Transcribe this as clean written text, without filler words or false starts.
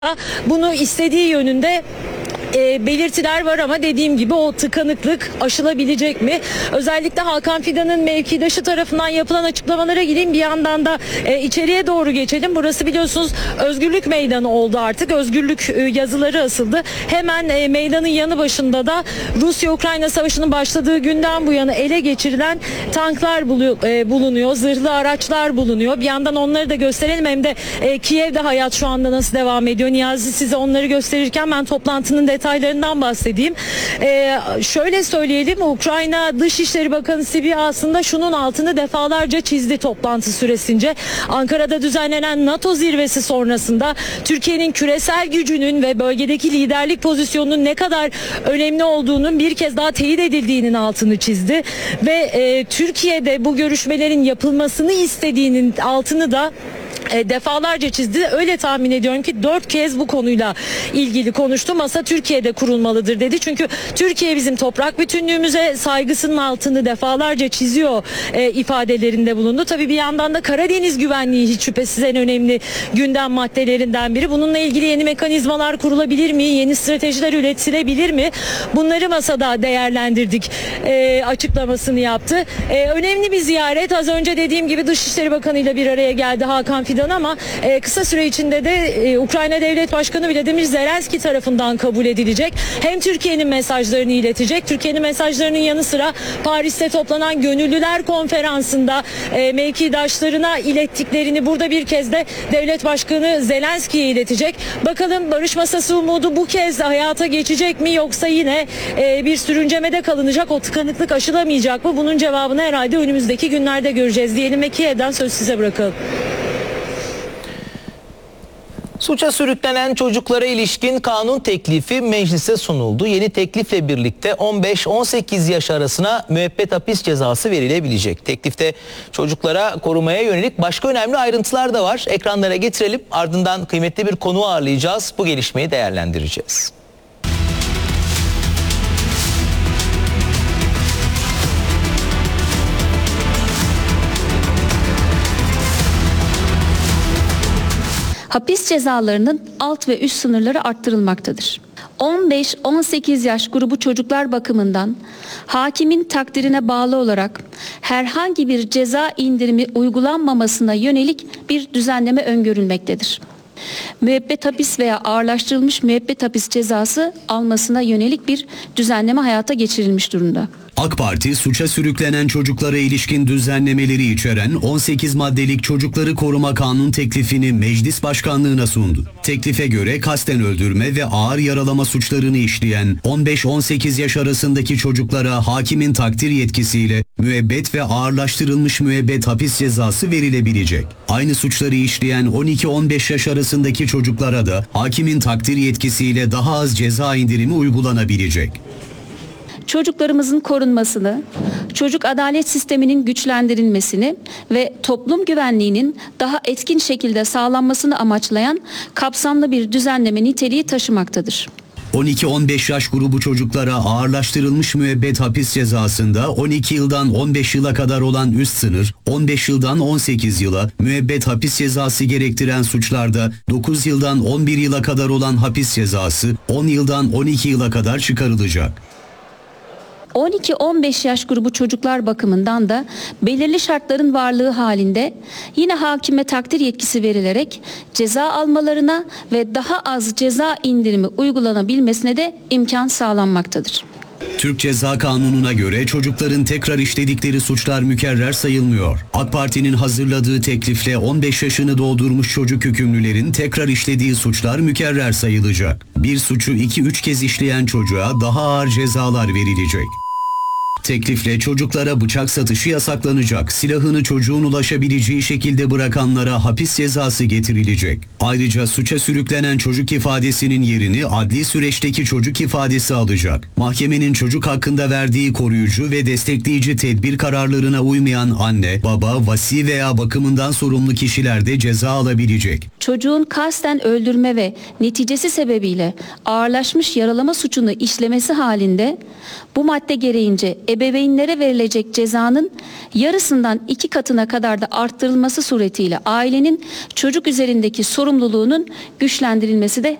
bunu istediği yönünde belirtiler var ama dediğim gibi o tıkanıklık aşılabilecek mi? Özellikle Hakan Fidan'ın mevkidaşı tarafından yapılan açıklamalara gireyim. Bir yandan da içeriye doğru geçelim. Burası biliyorsunuz Özgürlük Meydanı oldu artık. Özgürlük yazıları asıldı. Hemen meydanın yanı başında da Rusya-Ukrayna Savaşı'nın başladığı günden bu yana ele geçirilen tanklar bulunuyor. Zırhlı araçlar bulunuyor. Bir yandan onları da gösterelim. Hem de Kiev'de hayat şu anda nasıl devam ediyor? Niyazi size onları gösterirken ben toplantının detaylarından bahsedeyim. Şöyle söyleyelim, Ukrayna Dışişleri Bakanı Sibiha aslında şunun altını defalarca çizdi toplantı süresince. Ankara'da düzenlenen NATO zirvesi sonrasında Türkiye'nin küresel gücünün ve bölgedeki liderlik pozisyonunun ne kadar önemli olduğunun bir kez daha teyit edildiğinin altını çizdi. Ve Türkiye'de bu görüşmelerin yapılmasını istediğinin altını da defalarca çizdi. Öyle tahmin ediyorum ki 4 kez bu konuyla ilgili konuştu. Masa Türkiye'de kurulmalıdır dedi. Çünkü Türkiye bizim toprak bütünlüğümüze saygısının altını defalarca çiziyor ifadelerinde bulundu. Tabii bir yandan da Karadeniz güvenliği hiç şüphesiz en önemli gündem maddelerinden biri. Bununla ilgili yeni mekanizmalar kurulabilir mi? Yeni stratejiler üretilebilir mi? Bunları masada değerlendirdik açıklamasını yaptı. Önemli bir ziyaret. Az önce dediğim gibi Dışişleri Bakanı ile bir araya geldi Hakan Fidan ama kısa süre içinde de Ukrayna Devlet Başkanı Volodymyr Zelenski tarafından kabul edilecek. Hem Türkiye'nin mesajlarını iletecek. Türkiye'nin mesajlarının yanı sıra Paris'te toplanan Gönüllüler Konferansı'nda mevkidaşlarına ilettiklerini burada bir kez de Devlet Başkanı Zelenski'ye iletecek. Bakalım barış masası umudu bu kez hayata geçecek mi yoksa yine bir sürüncemede kalınacak, o tıkanıklık aşılamayacak mı? Bunun cevabını herhalde önümüzdeki günlerde göreceğiz diyelim ve Kiev'den söz size bırakalım. Suça sürüklenen çocuklara ilişkin kanun teklifi meclise sunuldu. Yeni teklifle birlikte 15-18 yaş arasına müebbet hapis cezası verilebilecek. Teklifte çocuklara korumaya yönelik başka önemli ayrıntılar da var. Ekranlara getirelim, ardından kıymetli bir konuğu ağırlayacağız. Bu gelişmeyi değerlendireceğiz. Hapis cezalarının alt ve üst sınırları arttırılmaktadır. 15-18 yaş grubu çocuklar bakımından hakimin takdirine bağlı olarak herhangi bir ceza indirimi uygulanmamasına yönelik bir düzenleme öngörülmektedir. Müebbet hapis veya ağırlaştırılmış müebbet hapis cezası almasına yönelik bir düzenleme hayata geçirilmiş durumda. AK Parti suça sürüklenen çocuklara ilişkin düzenlemeleri içeren 18 maddelik çocukları koruma kanun teklifini meclis başkanlığına sundu. Teklife göre kasten öldürme ve ağır yaralama suçlarını işleyen 15-18 yaş arasındaki çocuklara hakimin takdir yetkisiyle müebbet ve ağırlaştırılmış müebbet hapis cezası verilebilecek. Aynı suçları işleyen 12-15 yaş arasındaki çocuklara da hakimin takdir yetkisiyle daha az ceza indirimi uygulanabilecek. Çocuklarımızın korunmasını, çocuk adalet sisteminin güçlendirilmesini ve toplum güvenliğinin daha etkin şekilde sağlanmasını amaçlayan kapsamlı bir düzenleme niteliği taşımaktadır. 12-15 yaş grubu çocuklara ağırlaştırılmış müebbet hapis cezasında 12 yıldan 15 yıla kadar olan üst sınır, 15 yıldan 18 yıla, müebbet hapis cezası gerektiren suçlarda 9 yıldan 11 yıla kadar olan hapis cezası 10 yıldan 12 yıla kadar çıkarılacak. 12-15 yaş grubu çocuklar bakımından da belirli şartların varlığı halinde yine hakime takdir yetkisi verilerek ceza almalarına ve daha az ceza indirimi uygulanabilmesine de imkan sağlanmaktadır. Türk Ceza Kanunu'na göre çocukların tekrar işledikleri suçlar mükerrer sayılmıyor. AK Parti'nin hazırladığı teklifle 15 yaşını doldurmuş çocuk hükümlülerin tekrar işlediği suçlar mükerrer sayılacak. Bir suçu 2-3 kez işleyen çocuğa daha ağır cezalar verilecek. Teklifle çocuklara bıçak satışı yasaklanacak. Silahını çocuğun ulaşabileceği şekilde bırakanlara hapis cezası getirilecek. Ayrıca suça sürüklenen çocuk ifadesinin yerini adli süreçteki çocuk ifadesi alacak. Mahkemenin çocuk hakkında verdiği koruyucu ve destekleyici tedbir kararlarına uymayan anne, baba, vasi veya bakımından sorumlu kişiler de ceza alabilecek. çocuğun kasten öldürme ve neticesi sebebiyle ağırlaşmış yaralama suçunu işlemesi halinde bu madde gereğince ebeveynlere verilecek cezanın yarısından 2 katına kadar da arttırılması suretiyle ailenin çocuk üzerindeki sorumluluğunun güçlendirilmesi de